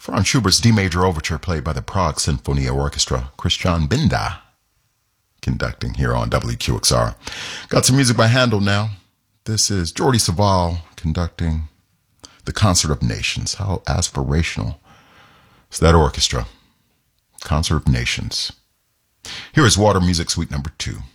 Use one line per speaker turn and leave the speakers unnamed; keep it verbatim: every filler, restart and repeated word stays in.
Franz Schubert's D major overture played by the Prague Sinfonia Orchestra. Christian Binda conducting here on W Q X R. Got some music by Handel now. This is Jordi Savall conducting the Concert of Nations. How aspirational is that orchestra? Concert of Nations. Here is Water Music Suite number two.